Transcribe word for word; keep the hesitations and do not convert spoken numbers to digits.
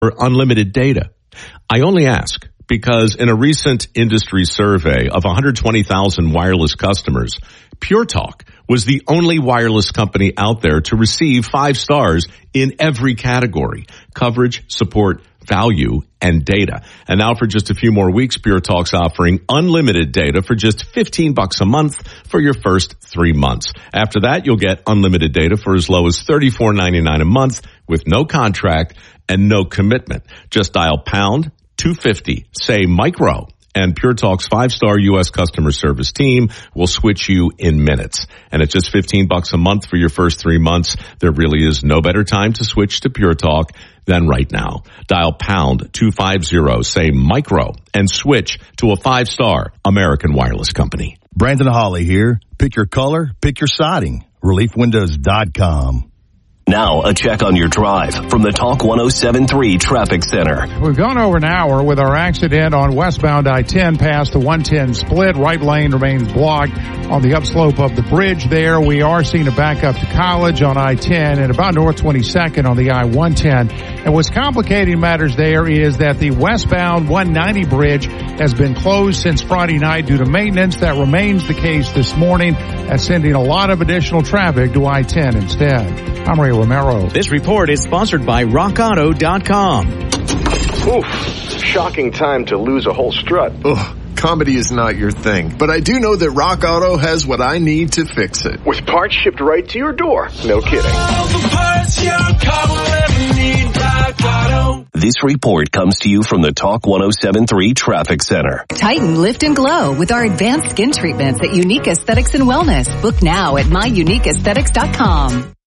for unlimited data? I only ask because in a recent industry survey of one hundred twenty thousand wireless customers, Pure Talk was the only wireless company out there to receive five stars in every category: coverage, support, value, and data. And now for just a few more weeks, Pure Talk's offering unlimited data for just fifteen bucks a month for your first three months. After that, you'll get unlimited data for as low as thirty-four ninety-nine a month with no contract and no commitment. Just dial pound two fifty, say micro, and Pure Talk's five-star U S customer service team will switch you in minutes. And at just fifteen bucks a month for your first three months, there really is no better time to switch to Pure Talk than right now. Dial pound two fifty, say micro, and switch to a five-star American wireless company. Brandon Hawley here. Pick your color, pick your siding. relief windows dot com. Now, a check on your drive from the Talk one oh seven point three Traffic Center. We've gone over an hour with our accident on westbound I ten past the one ten split. Right lane remains blocked on the upslope of the bridge there. We are seeing a backup to College on I ten and about North twenty-second on the I one ten. And what's complicating matters there is that the westbound one ninety bridge has been closed since Friday night due to maintenance. That remains the case this morning. That's sending a lot of additional traffic to I ten instead. I'm Ray Romero. This report is sponsored by rock auto dot com. Oof, shocking time to lose a whole strut. Ugh, comedy is not your thing, but I do know that Rock Auto has what I need to fix it. With parts shipped right to your door. No kidding. All the parts your car will ever need, Rock Auto. This report comes to you from the Talk one oh seven point three Traffic Center. Tighten, lift, and glow with our advanced skin treatments at Unique Aesthetics and Wellness. Book now at my unique aesthetics dot com.